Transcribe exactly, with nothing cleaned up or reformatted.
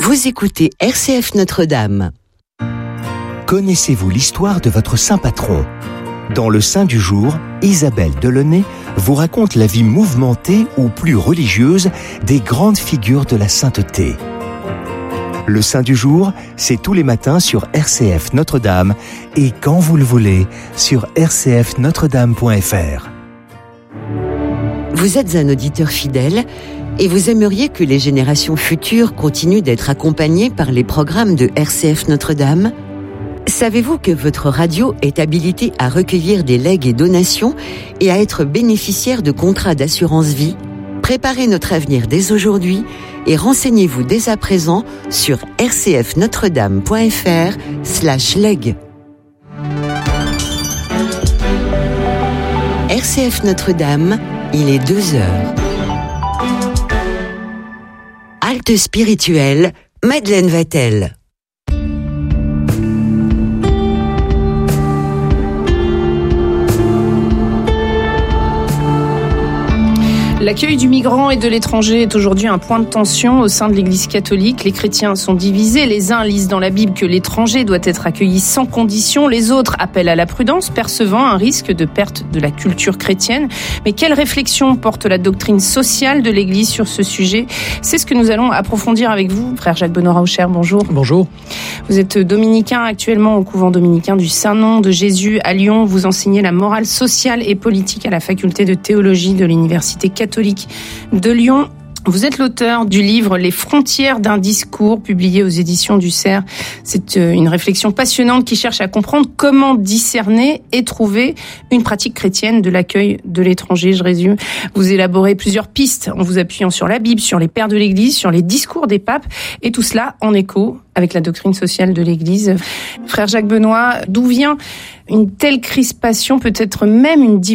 Vous écoutez R C F Notre-Dame. Connaissez-vous l'histoire de votre saint patron ? Dans le Saint du jour, Isabelle Delaunay vous raconte la vie mouvementée ou plus religieuse des grandes figures de la sainteté. Le Saint du jour, c'est tous les matins sur R C F Notre-Dame et quand vous le voulez, sur r c f notre dame point f r. Vous êtes un auditeur fidèle et vous aimeriez que les générations futures continuent d'être accompagnées par les programmes de R C F Notre-Dame ? Savez-vous que votre radio est habilitée à recueillir des legs et donations et à être bénéficiaire de contrats d'assurance vie ? Préparez notre avenir dès aujourd'hui et renseignez-vous dès à présent sur r c f notre dame point f r slash leg. R C F Notre-Dame, il est deux heures. Halte spirituelle, Madeleine Vatel. L'accueil du migrant et de l'étranger est aujourd'hui un point de tension au sein de l'Église catholique. Les chrétiens sont divisés. Les uns lisent dans la Bible que l'étranger doit être accueilli sans condition. Les autres appellent à la prudence, percevant un risque de perte de la culture chrétienne. Mais quelle réflexion porte la doctrine sociale de l'Église sur ce sujet ? C'est ce que nous allons approfondir avec vous, frère Jacques-Benoît Raucher. Bonjour. Bonjour. Vous êtes dominicain actuellement au couvent dominicain du Saint-Nom de Jésus à Lyon. Vous enseignez la morale sociale et politique à la faculté de théologie de l'Université catholique de Lyon. Vous êtes l'auteur du livre « Les frontières d'un discours » publié aux éditions du Cerf. C'est une réflexion passionnante qui cherche à comprendre comment discerner et trouver une pratique chrétienne de l'accueil de l'étranger. Je résume. Vous élaborez plusieurs pistes en vous appuyant sur la Bible, sur les pères de l'Église, sur les discours des papes et tout cela en écho avec la doctrine sociale de l'Église. Frère Jacques-Benoît, d'où vient une telle crispation, peut-être même une division